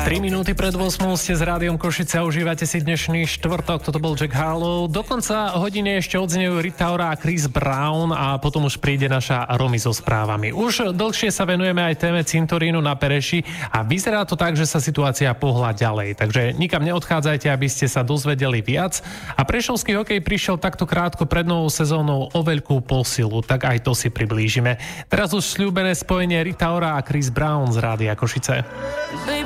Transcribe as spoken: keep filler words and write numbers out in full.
tri minúty pred ôsmou ste s Rádiom Košice a užívate si dnešný štvrtok. Toto bol Jack Harlow. Do konca hodiny ešte odznejú Rita Ora a Chris Brown a potom už príde naša Romy so správami. Už dlhšie sa venujeme aj téme cintorínu na Pereši a vyzerá to tak, že sa situácia pohla ďalej. Takže nikam neodchádzajte, aby ste sa dozvedeli viac. A prešovský hokej prišiel takto krátko pred novou sezónou o veľkú posilu, tak aj to si priblížime. Teraz už sľúbené spojenie Rita Ora a Chris Brown z Rádia Košice.